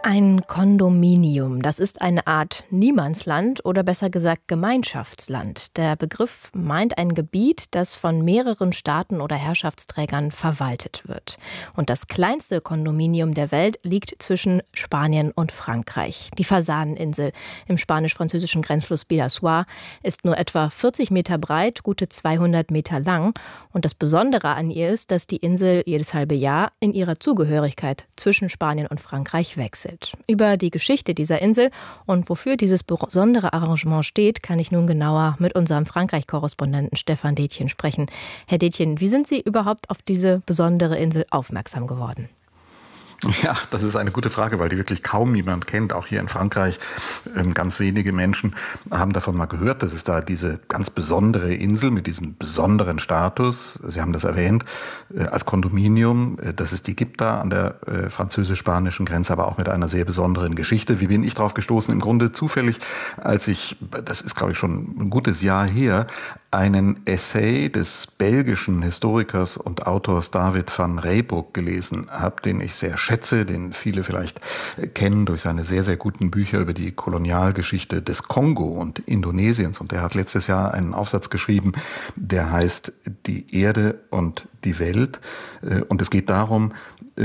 Ein Kondominium, das ist eine Art Niemandsland oder besser gesagt Gemeinschaftsland. Der Begriff meint ein Gebiet, das von mehreren Staaten oder Herrschaftsträgern verwaltet wird. Und das kleinste Kondominium der Welt liegt zwischen Spanien und Frankreich. Die Fasaneninsel im spanisch-französischen Grenzfluss Bidasoa ist nur etwa 40 Meter breit, gute 200 Meter lang. Und das Besondere an ihr ist, dass die Insel jedes halbe Jahr in ihrer Zugehörigkeit zwischen Spanien und Frankreich wechselt. Über die Geschichte dieser Insel und wofür dieses besondere Arrangement steht, kann ich nun genauer mit unserem Frankreich-Korrespondenten Stefan Detjen sprechen. Herr Detjen, wie sind Sie überhaupt auf diese besondere Insel aufmerksam geworden? Ja, das ist eine gute Frage, weil die wirklich kaum jemand kennt. Auch hier in Frankreich ganz wenige Menschen haben davon mal gehört, dass es da diese ganz besondere Insel mit diesem besonderen Status, Sie haben das erwähnt, als Kondominium, dass es die gibt da an der französisch-spanischen Grenze, aber auch mit einer sehr besonderen Geschichte. Wie bin ich drauf gestoßen? Im Grunde zufällig, als ich, das ist glaube ich schon ein gutes Jahr her, einen Essay des belgischen Historikers und Autors David van Reybrouck gelesen habe, den ich sehr schätze, den viele vielleicht kennen durch seine sehr, sehr guten Bücher über die Kolonialgeschichte des Kongo und Indonesiens. Und er hat letztes Jahr einen Aufsatz geschrieben, der heißt Die Erde und die Welt. Und es geht darum,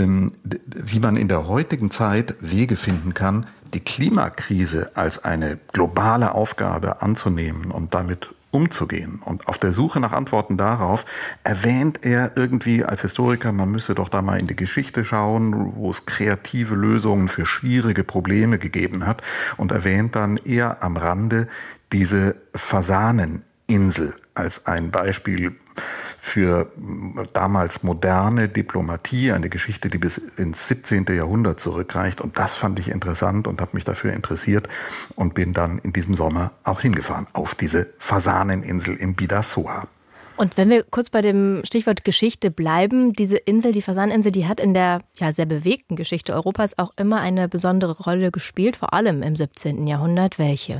wie man in der heutigen Zeit Wege finden kann, die Klimakrise als eine globale Aufgabe anzunehmen und damit umzugehen. Und auf der Suche nach Antworten darauf erwähnt er irgendwie als Historiker, man müsse doch da mal in die Geschichte schauen, wo es kreative Lösungen für schwierige Probleme gegeben hat, und erwähnt dann eher am Rande diese Fasaneninsel als ein Beispiel für damals moderne Diplomatie, eine Geschichte, die bis ins 17. Jahrhundert zurückreicht. Und das fand ich interessant und habe mich dafür interessiert und bin dann in diesem Sommer auch hingefahren auf diese Fasaneninsel im Bidasoa. Und wenn wir kurz bei dem Stichwort Geschichte bleiben, diese Insel, die Fasaneninsel, die hat in der sehr bewegten Geschichte Europas auch immer eine besondere Rolle gespielt, vor allem im 17. Jahrhundert. Welche?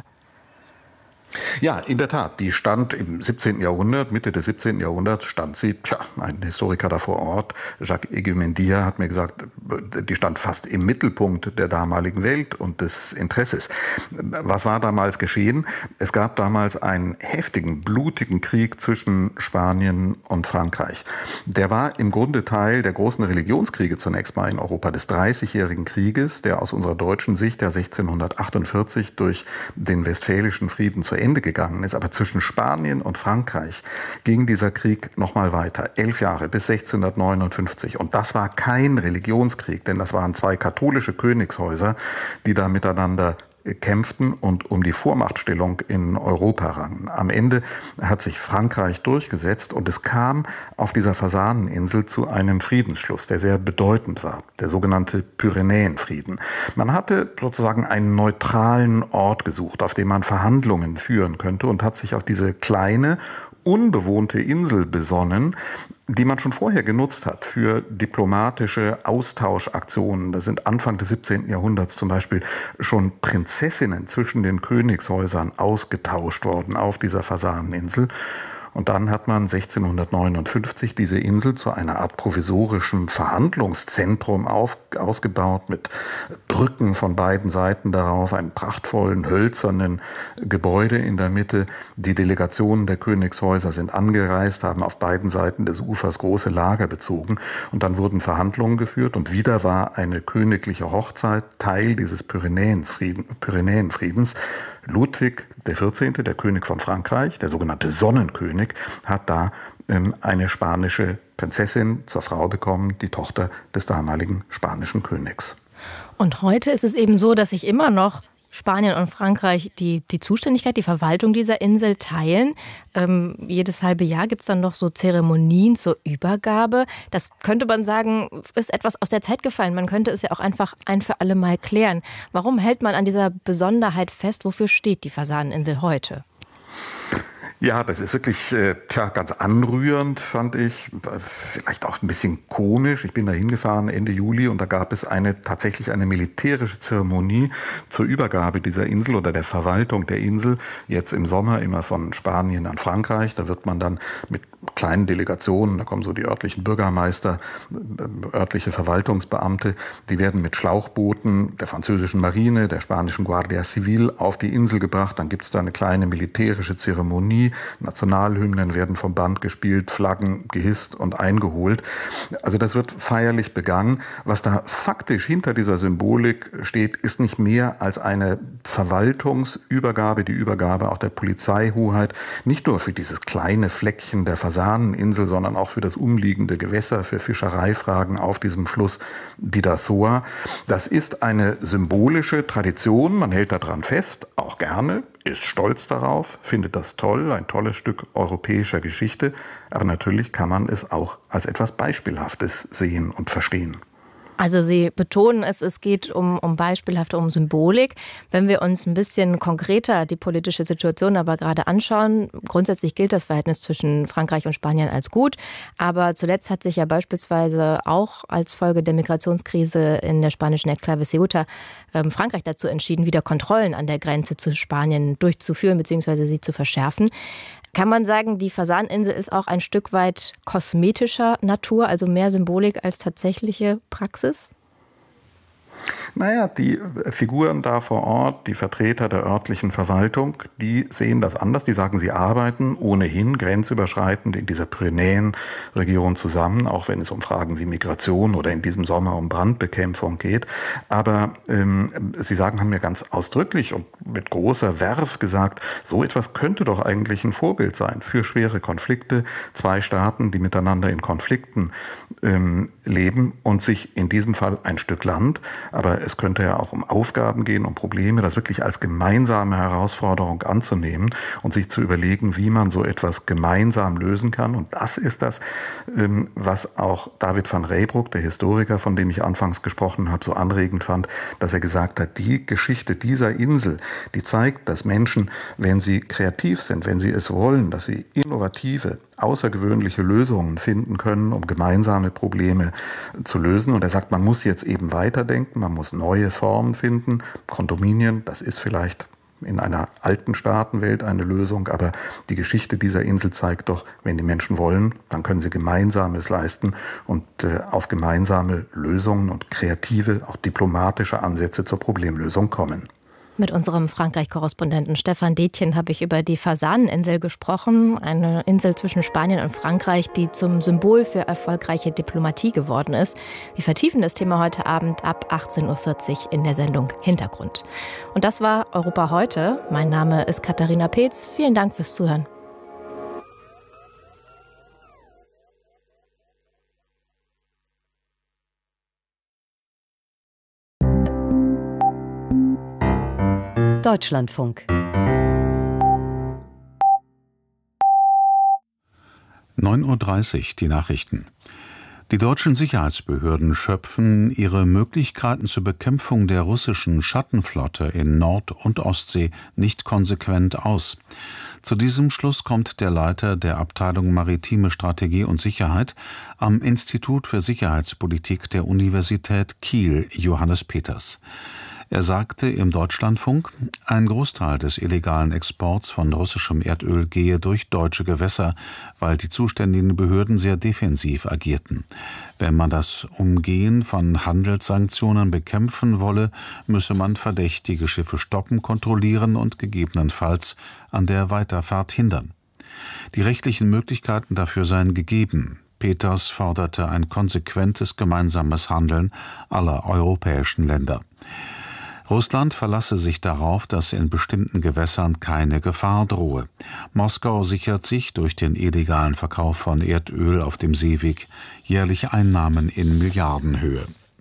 Ja, in der Tat. Die stand im 17. Jahrhundert, Mitte des 17. Jahrhunderts stand sie, ein Historiker da vor Ort, Jacques Egumendia, hat mir gesagt, die stand fast im Mittelpunkt der damaligen Welt und des Interesses. Was war damals geschehen? Es gab damals einen heftigen, blutigen Krieg zwischen Spanien und Frankreich. Der war im Grunde Teil der großen Religionskriege zunächst mal in Europa, des 30-jährigen Krieges, der aus unserer deutschen Sicht ja 1648 durch den Westfälischen Frieden zu Ende gegangen ist. Aber zwischen Spanien und Frankreich ging dieser Krieg noch mal weiter. 11 Jahre bis 1659. Und das war kein Religionskrieg, denn das waren zwei katholische Königshäuser, die da miteinander kämpften und um die Vormachtstellung in Europa rangen. Am Ende hat sich Frankreich durchgesetzt und es kam auf dieser Fasaneninsel zu einem Friedensschluss, der sehr bedeutend war, der sogenannte Pyrenäenfrieden. Man hatte sozusagen einen neutralen Ort gesucht, auf dem man Verhandlungen führen könnte, und hat sich auf diese kleine, unbewohnte Insel besonnen, die man schon vorher genutzt hat für diplomatische Austauschaktionen. Da sind Anfang des 17. Jahrhunderts zum Beispiel schon Prinzessinnen zwischen den Königshäusern ausgetauscht worden auf dieser Fasaneninsel. Und dann hat man 1659 diese Insel zu einer Art provisorischem Verhandlungszentrum ausgebaut, mit Brücken von beiden Seiten darauf, einem prachtvollen, hölzernen Gebäude in der Mitte. Die Delegationen der Königshäuser sind angereist, haben auf beiden Seiten des Ufers große Lager bezogen. Und dann wurden Verhandlungen geführt und wieder war eine königliche Hochzeit Teil dieses Pyrenäenfriedens. Ludwig XIV., der König von Frankreich, der sogenannte Sonnenkönig, hat da eine spanische Prinzessin zur Frau bekommen, die Tochter des damaligen spanischen Königs. Und heute ist es eben so, dass sich immer noch Spanien und Frankreich die Zuständigkeit, die Verwaltung dieser Insel teilen. Jedes halbe Jahr gibt es dann noch so Zeremonien zur Übergabe. Das könnte man sagen, ist etwas aus der Zeit gefallen. Man könnte es ja auch einfach ein für alle Mal klären. Warum hält man an dieser Besonderheit fest? Wofür steht die Fasaneninsel heute? Ja, das ist wirklich ganz anrührend, fand ich. Vielleicht auch ein bisschen komisch. Ich bin da hingefahren Ende Juli und da gab es tatsächlich eine militärische Zeremonie zur Übergabe dieser Insel oder der Verwaltung der Insel. Jetzt im Sommer immer von Spanien an Frankreich. Da wird man dann mit kleinen Delegationen, da kommen so die örtlichen Bürgermeister, örtliche Verwaltungsbeamte, die werden mit Schlauchbooten der französischen Marine, der spanischen Guardia Civil auf die Insel gebracht. Dann gibt es da eine kleine militärische Zeremonie. Nationalhymnen werden vom Band gespielt, Flaggen gehisst und eingeholt. Also das wird feierlich begangen. Was da faktisch hinter dieser Symbolik steht, ist nicht mehr als eine Verwaltungsübergabe, die Übergabe auch der Polizeihoheit, nicht nur für dieses kleine Fleckchen der Fasaneninsel, sondern auch für das umliegende Gewässer, für Fischereifragen auf diesem Fluss Bidasoa. Das ist eine symbolische Tradition, man hält daran fest, auch gerne, ist stolz darauf, findet das toll, ein tolles Stück europäischer Geschichte, aber natürlich kann man es auch als etwas Beispielhaftes sehen und verstehen. Also Sie betonen es geht um beispielhafte, um Symbolik. Wenn wir uns ein bisschen konkreter die politische Situation aber gerade anschauen, grundsätzlich gilt das Verhältnis zwischen Frankreich und Spanien als gut. Aber zuletzt hat sich ja beispielsweise auch als Folge der Migrationskrise in der spanischen Exklave Ceuta Frankreich dazu entschieden, wieder Kontrollen an der Grenze zu Spanien durchzuführen bzw. sie zu verschärfen. Kann man sagen, die Fasaneninsel ist auch ein Stück weit kosmetischer Natur, also mehr Symbolik als tatsächliche Praxis? Naja, die Figuren da vor Ort, die Vertreter der örtlichen Verwaltung, die sehen das anders. Die sagen, sie arbeiten ohnehin grenzüberschreitend in dieser Pyrenäenregion zusammen, auch wenn es um Fragen wie Migration oder in diesem Sommer um Brandbekämpfung geht. Aber sie sagen, haben mir ganz ausdrücklich und mit großer Verve gesagt, so etwas könnte doch eigentlich ein Vorbild sein für schwere Konflikte. Zwei Staaten, die miteinander in Konflikten leben und sich in diesem Fall ein Stück Land, aber es könnte ja auch um Aufgaben gehen, um Probleme, das wirklich als gemeinsame Herausforderung anzunehmen und sich zu überlegen, wie man so etwas gemeinsam lösen kann. Und das ist das, was auch David van Reybrouck, der Historiker, von dem ich anfangs gesprochen habe, so anregend fand, dass er gesagt hat, die Geschichte dieser Insel, die zeigt, dass Menschen, wenn sie kreativ sind, wenn sie es wollen, dass sie innovative, außergewöhnliche Lösungen finden können, um gemeinsame Probleme zu lösen. Und er sagt, man muss jetzt eben weiterdenken, man muss neue Formen finden. Kondominien, das ist vielleicht in einer alten Staatenwelt eine Lösung, aber die Geschichte dieser Insel zeigt doch, wenn die Menschen wollen, dann können sie Gemeinsames leisten und auf gemeinsame Lösungen und kreative, auch diplomatische Ansätze zur Problemlösung kommen. Mit unserem Frankreich-Korrespondenten Stefan Detjen habe ich über die Fasaneninsel gesprochen, eine Insel zwischen Spanien und Frankreich, die zum Symbol für erfolgreiche Diplomatie geworden ist. Wir vertiefen das Thema heute Abend ab 18.40 Uhr in der Sendung Hintergrund. Und das war Europa heute. Mein Name ist Katharina Peetz. Vielen Dank fürs Zuhören. Deutschlandfunk. 9:30 Uhr, die Nachrichten. Die deutschen Sicherheitsbehörden schöpfen ihre Möglichkeiten zur Bekämpfung der russischen Schattenflotte in Nord- und Ostsee nicht konsequent aus. Zu diesem Schluss kommt der Leiter der Abteilung Maritime Strategie und Sicherheit am Institut für Sicherheitspolitik der Universität Kiel, Johannes Peters. Er sagte im Deutschlandfunk, ein Großteil des illegalen Exports von russischem Erdöl gehe durch deutsche Gewässer, weil die zuständigen Behörden sehr defensiv agierten. Wenn man das Umgehen von Handelssanktionen bekämpfen wolle, müsse man verdächtige Schiffe stoppen, kontrollieren und gegebenenfalls an der Weiterfahrt hindern. Die rechtlichen Möglichkeiten dafür seien gegeben. Peters forderte ein konsequentes gemeinsames Handeln aller europäischen Länder. Russland verlasse sich darauf, dass in bestimmten Gewässern keine Gefahr drohe. Moskau sichert sich durch den illegalen Verkauf von Erdöl auf dem Seeweg jährlich Einnahmen in Milliardenhöhe.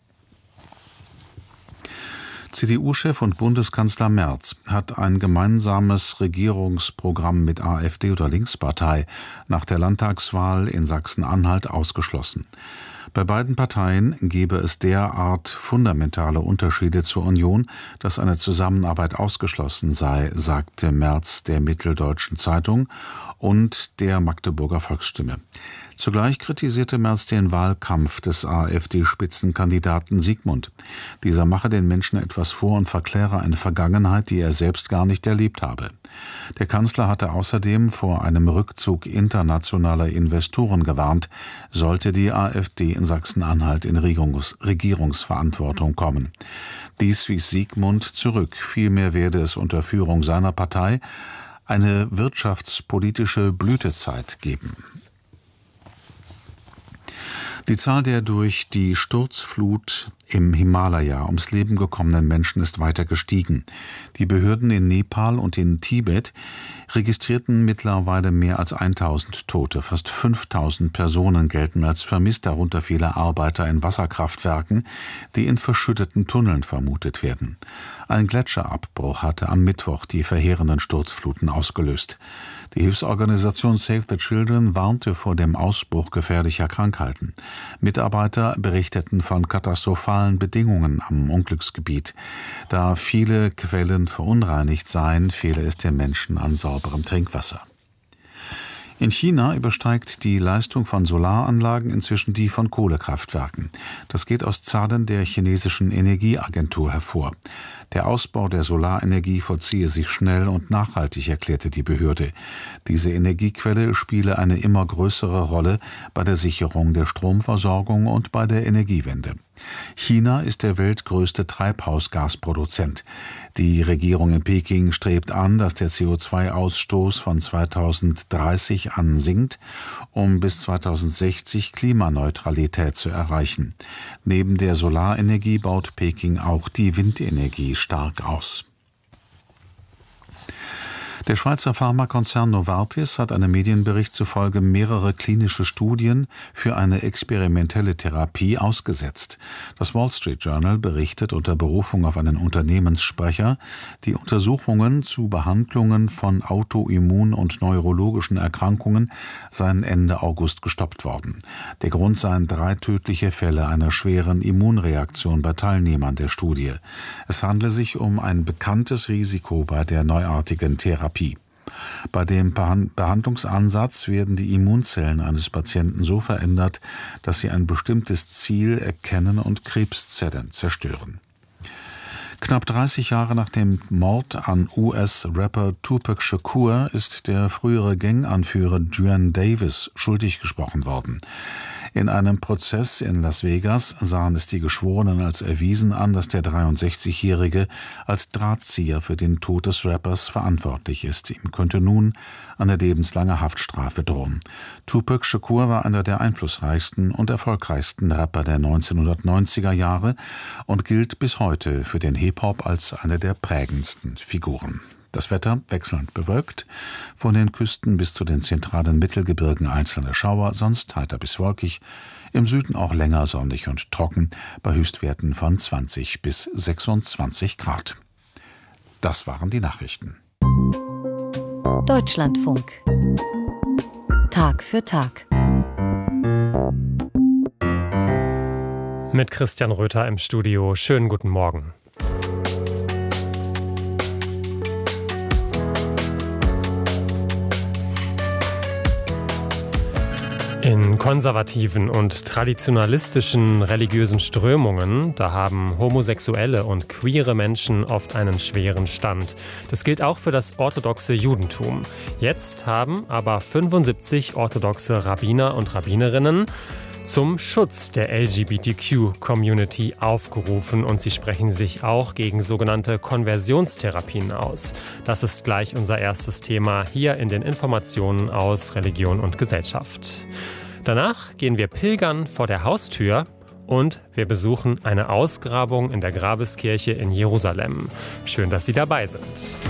CDU-Chef und Bundeskanzler Merz hat ein gemeinsames Regierungsprogramm mit AfD oder Linkspartei nach der Landtagswahl in Sachsen-Anhalt ausgeschlossen. Bei beiden Parteien gebe es derart fundamentale Unterschiede zur Union, dass eine Zusammenarbeit ausgeschlossen sei, sagte Merz der Mitteldeutschen Zeitung und der Magdeburger Volksstimme. Zugleich kritisierte Merz den Wahlkampf des AfD-Spitzenkandidaten Siegmund. Dieser mache den Menschen etwas vor und verkläre eine Vergangenheit, die er selbst gar nicht erlebt habe. Der Kanzler hatte außerdem vor einem Rückzug internationaler Investoren gewarnt, sollte die AfD in Sachsen-Anhalt in Regierungsverantwortung kommen. Dies wies Siegmund zurück. Vielmehr werde es unter Führung seiner Partei eine wirtschaftspolitische Blütezeit geben. Die Zahl der durch die Sturzflut im Himalaya ums Leben gekommenen Menschen ist weiter gestiegen. Die Behörden in Nepal und in Tibet registrierten mittlerweile mehr als 1000 Tote. Fast 5000 Personen gelten als vermisst, darunter viele Arbeiter in Wasserkraftwerken, die in verschütteten Tunneln vermutet werden. Ein Gletscherabbruch hatte am Mittwoch die verheerenden Sturzfluten ausgelöst. Die Hilfsorganisation Save the Children warnte vor dem Ausbruch gefährlicher Krankheiten. Mitarbeiter berichteten von katastrophalen Bedingungen am Unglücksgebiet. Da viele Quellen verunreinigt seien, fehle es den Menschen an sauberem Trinkwasser. In China übersteigt die Leistung von Solaranlagen inzwischen die von Kohlekraftwerken. Das geht aus Zahlen der chinesischen Energieagentur hervor. Der Ausbau der Solarenergie vollziehe sich schnell und nachhaltig, erklärte die Behörde. Diese Energiequelle spiele eine immer größere Rolle bei der Sicherung der Stromversorgung und bei der Energiewende. China ist der weltgrößte Treibhausgasproduzent. Die Regierung in Peking strebt an, dass der CO2-Ausstoß von 2030 an sinkt, um bis 2060 Klimaneutralität zu erreichen. Neben der Solarenergie baut Peking auch die Windenergie stark aus. Der Schweizer Pharmakonzern Novartis hat einem Medienbericht zufolge mehrere klinische Studien für eine experimentelle Therapie ausgesetzt. Das Wall Street Journal berichtet unter Berufung auf einen Unternehmenssprecher, die Untersuchungen zu Behandlungen von autoimmun- und neurologischen Erkrankungen seien Ende August gestoppt worden. Der Grund seien 3 tödliche Fälle einer schweren Immunreaktion bei Teilnehmern der Studie. Es handle sich um ein bekanntes Risiko bei der neuartigen Therapie. Bei dem Behandlungsansatz werden die Immunzellen eines Patienten so verändert, dass sie ein bestimmtes Ziel erkennen und Krebszellen zerstören. Knapp 30 Jahre nach dem Mord an US-Rapper Tupac Shakur ist der frühere Ganganführer Duane Davis schuldig gesprochen worden. In einem Prozess in Las Vegas sahen es die Geschworenen als erwiesen an, dass der 63-Jährige als Drahtzieher für den Tod des Rappers verantwortlich ist. Ihm könnte nun eine lebenslange Haftstrafe drohen. Tupac Shakur war einer der einflussreichsten und erfolgreichsten Rapper der 1990er Jahre und gilt bis heute für den Hip-Hop als eine der prägendsten Figuren. Das Wetter wechselnd bewölkt, von den Küsten bis zu den zentralen Mittelgebirgen einzelne Schauer, sonst heiter bis wolkig, im Süden auch länger sonnig und trocken, bei Höchstwerten von 20 bis 26 Grad. Das waren die Nachrichten. Deutschlandfunk. Tag für Tag. Mit Christian Röther im Studio. Schönen guten Morgen. In konservativen und traditionalistischen religiösen Strömungen, da haben homosexuelle und queere Menschen oft einen schweren Stand. Das gilt auch für das orthodoxe Judentum. Jetzt haben aber 75 orthodoxe Rabbiner und Rabbinerinnen zum Schutz der LGBTQ-Community aufgerufen und sie sprechen sich auch gegen sogenannte Konversionstherapien aus. Das ist gleich unser erstes Thema hier in den Informationen aus Religion und Gesellschaft. Danach gehen wir pilgern vor der Haustür und wir besuchen eine Ausgrabung in der Grabeskirche in Jerusalem. Schön, dass Sie dabei sind.